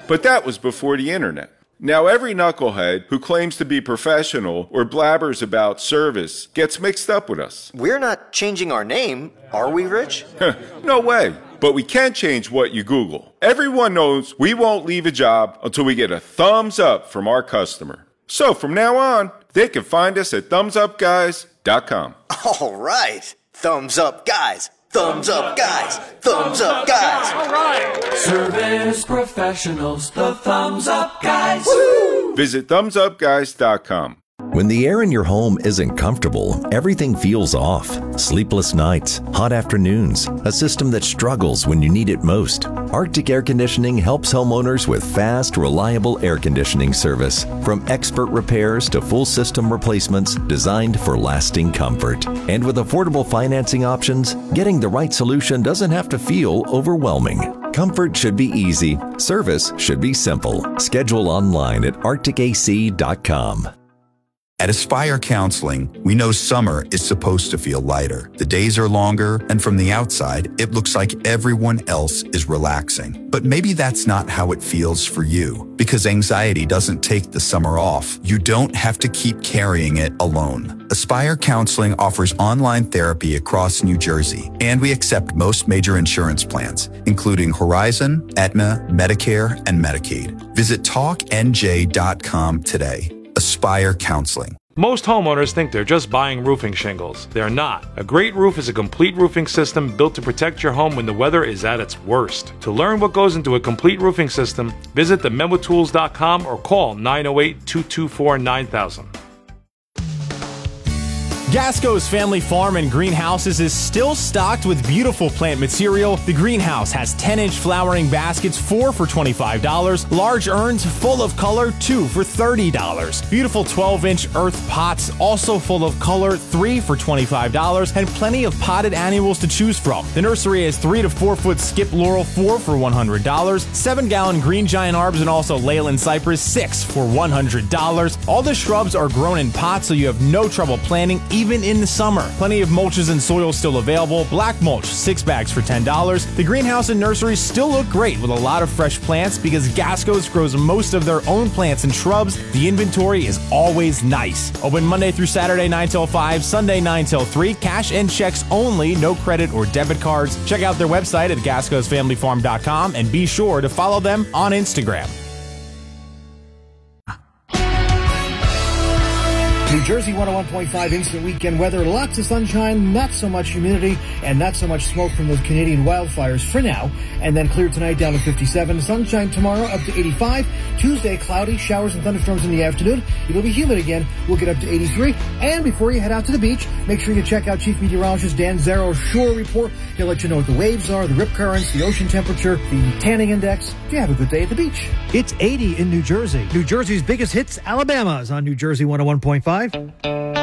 But that was before the internet. Now every knucklehead who claims to be professional or blabbers about service gets mixed up with us. We're not changing our name, are we, Rich? No way. But we can change what you Google. Everyone knows we won't leave a job until we get a thumbs up from our customer. So from now on, they can find us at thumbsupguys.com. All right. Thumbs up, guys. Thumbs up, guys. Thumbs up, guys. All right. Service professionals, the Thumbs Up Guys. Woo! Visit thumbsupguys.com. When the air in your home isn't comfortable, everything feels off. Sleepless nights, hot afternoons, a system that struggles when you need it most. Arctic Air Conditioning helps homeowners with fast, reliable air conditioning service. From expert repairs to full system replacements designed for lasting comfort. And with affordable financing options, getting the right solution doesn't have to feel overwhelming. Comfort should be easy. Service should be simple. Schedule online at arcticac.com. At Aspire Counseling, we know summer is supposed to feel lighter. The days are longer, and from the outside, it looks like everyone else is relaxing. But maybe that's not how it feels for you, because anxiety doesn't take the summer off. You don't have to keep carrying it alone. Aspire Counseling offers online therapy across New Jersey, and we accept most major insurance plans, including Horizon, Aetna, Medicare, and Medicaid. Visit talknj.com today. Aspire Counseling. Most homeowners think they're just buying roofing shingles. They're not. A great roof is a complete roofing system built to protect your home when the weather is at its worst. To learn what goes into a complete roofing system, visit themembotools.com or call 908-224-9000. Gasco's Family Farm and Greenhouses is still stocked with beautiful plant material. The greenhouse has 10-inch flowering baskets, 4 for $25. Large urns full of color, 2 for $30. Beautiful 12-inch earth pots, also full of color, 3 for $25. And plenty of potted annuals to choose from. The nursery has 3 to 4 foot skip laurel, 4 for $100. 7-gallon green giant arbs and also Leyland cypress, 6 for $100. All the shrubs are grown in pots, so you have no trouble planting, even in the summer. Plenty of mulches and soil still available. Black mulch, 6 bags for $10. The greenhouse and nursery still look great with a lot of fresh plants because Gasco's grows most of their own plants and shrubs. The inventory is always nice. Open Monday through Saturday 9 till 5, Sunday 9 till 3. Cash and checks only, no credit or debit cards. Check out their website at gascosfamilyfarm.com and be sure to follow them on Instagram. New Jersey 101.5 instant weekend weather. Lots of sunshine, not so much humidity, and not so much smoke from those Canadian wildfires for now. And then clear tonight down to 57. Sunshine tomorrow up to 85. Tuesday cloudy, showers and thunderstorms in the afternoon. It'll be humid again. We'll get up to 83. And before you head out to the beach, make sure you check out Chief Meteorologist Dan Zero's Shore Report. He'll let you know what the waves are, the rip currents, the ocean temperature, the tanning index. You have a good day at the beach. It's 80 in New Jersey. New Jersey's biggest hits, Alabama, is on New Jersey 101.5.